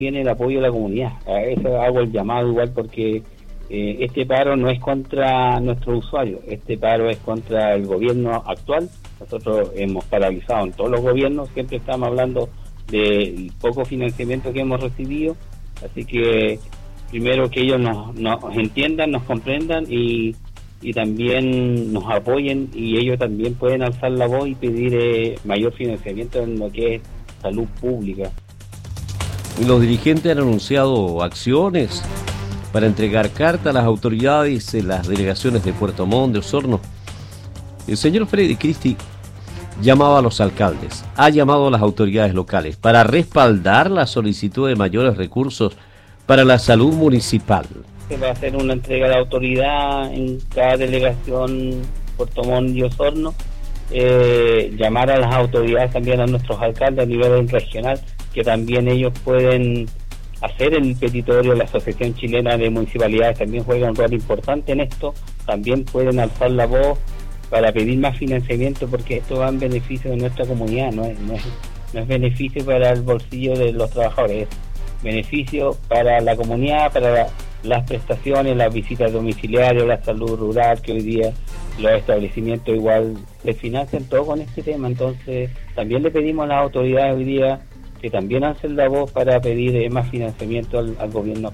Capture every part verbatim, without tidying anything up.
tiene el apoyo de la comunidad. A eso hago el llamado igual porque eh, este paro no es contra nuestros usuarios, este paro es contra el gobierno actual. Nosotros hemos paralizado en todos los gobiernos, siempre estamos hablando del poco financiamiento que hemos recibido, así que primero que ellos nos, nos entiendan, nos comprendan y, y también nos apoyen, y ellos también pueden alzar la voz y pedir eh, mayor financiamiento en lo que es salud pública. Los dirigentes han anunciado acciones para entregar carta a las autoridades en las delegaciones de Puerto Montt, de Osorno. El señor Freddy Cristi llamaba a los alcaldes, ha llamado a las autoridades locales para respaldar la solicitud de mayores recursos para la salud municipal. Se va a hacer una entrega de autoridad en cada delegación Puerto Montt y Osorno, eh, llamar a las autoridades también, a nuestros alcaldes a nivel regional, que también ellos pueden hacer el petitorio. La Asociación Chilena de Municipalidades también juega un rol importante en esto, también pueden alzar la voz para pedir más financiamiento, porque esto va en beneficio de nuestra comunidad, no es, no es, no es beneficio para el bolsillo de los trabajadores, es beneficio para la comunidad, para la, las prestaciones, las visitas domiciliarias, la salud rural, que hoy día los establecimientos igual se financian todo con este tema. Entonces también le pedimos a las autoridades hoy día que también alcen la voz para pedir eh, más financiamiento al, al gobierno.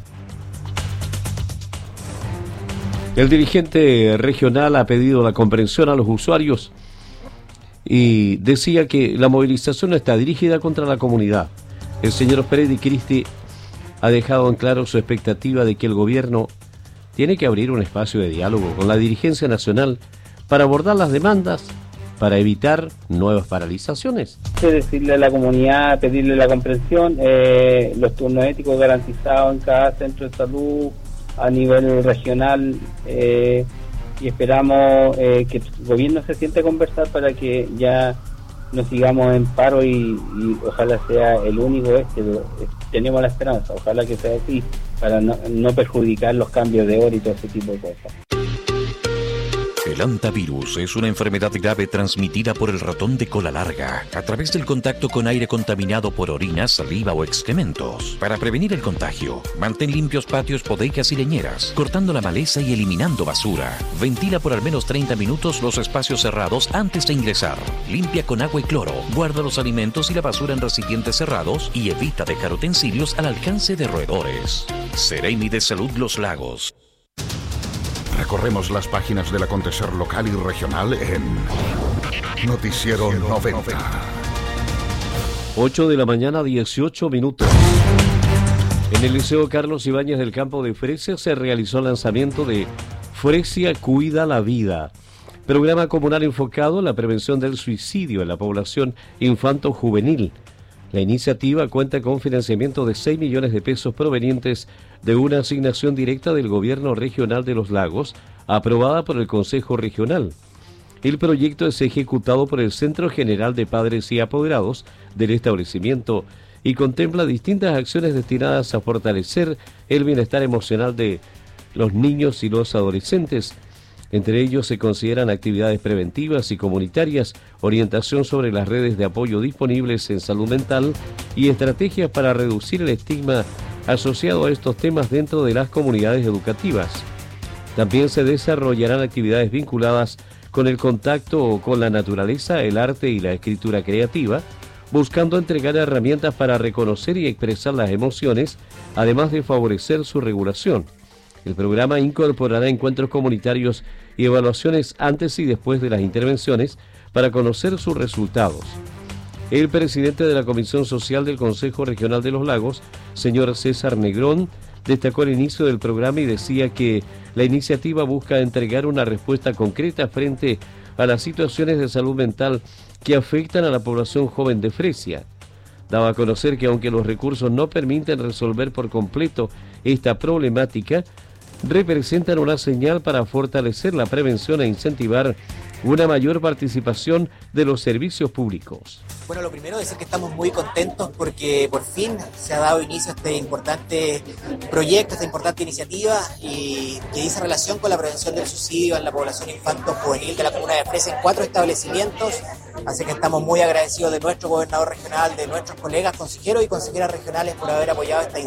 El dirigente regional ha pedido la comprensión a los usuarios y decía que la movilización está dirigida contra la comunidad. El señor Freddy Cristi ha dejado en claro su expectativa de que el gobierno tiene que abrir un espacio de diálogo con la dirigencia nacional para abordar las demandas, para evitar nuevas paralizaciones. Decirle a la comunidad, pedirle la comprensión, eh, los turnos éticos garantizados en cada centro de salud a nivel regional, eh, y esperamos eh, que el gobierno se siente a conversar para que ya no sigamos en paro y, y ojalá sea el único este. Tenemos la esperanza, ojalá que sea así, para no, no perjudicar los cambios de hora y todo ese tipo de cosas. El hantavirus es una enfermedad grave transmitida por el ratón de cola larga a través del contacto con aire contaminado por orina, saliva o excrementos. Para prevenir el contagio, mantén limpios patios, bodegas y leñeras, cortando la maleza y eliminando basura. Ventila por al menos treinta minutos los espacios cerrados antes de ingresar. Limpia con agua y cloro. Guarda los alimentos y la basura en recipientes cerrados y evita dejar utensilios al alcance de roedores. Seremi de Salud Los Lagos. Recorremos las páginas del acontecer local y regional en Noticiero noventa. ocho de la mañana, dieciocho minutos. En el Liceo Carlos Ibáñez del campo de Fresia se realizó el lanzamiento de Fresia Cuida la Vida, programa comunal enfocado en la prevención del suicidio en la población infanto-juvenil. La iniciativa cuenta con financiamiento de seis millones de pesos provenientes de una asignación directa del Gobierno Regional de Los Lagos, aprobada por el Consejo Regional. El proyecto es ejecutado por el Centro General de Padres y Apoderados del establecimiento y contempla distintas acciones destinadas a fortalecer el bienestar emocional de los niños y los adolescentes. Entre ellos se consideran actividades preventivas y comunitarias, orientación sobre las redes de apoyo disponibles en salud mental y estrategias para reducir el estigma asociado a estos temas dentro de las comunidades educativas. También se desarrollarán actividades vinculadas con el contacto con la naturaleza, el arte y la escritura creativa, buscando entregar herramientas para reconocer y expresar las emociones, además de favorecer su regulación. El programa incorporará encuentros comunitarios y evaluaciones antes y después de las intervenciones para conocer sus resultados. El presidente de la Comisión Social del Consejo Regional de Los Lagos, señor César Negrón, destacó el inicio del programa y decía que la iniciativa busca entregar una respuesta concreta frente a las situaciones de salud mental que afectan a la población joven de Fresia. Daba a conocer que aunque los recursos no permiten resolver por completo esta problemática, representan una señal para fortalecer la prevención e incentivar una mayor participación de los servicios públicos. Bueno, lo primero es decir que estamos muy contentos porque por fin se ha dado inicio a este importante proyecto, esta importante iniciativa y que dice relación con la prevención del suicidio en la población infanto-juvenil de la comuna de Fresia en cuatro establecimientos Así que estamos muy agradecidos de nuestro gobernador regional, de nuestros colegas consejeros y consejeras regionales por haber apoyado esta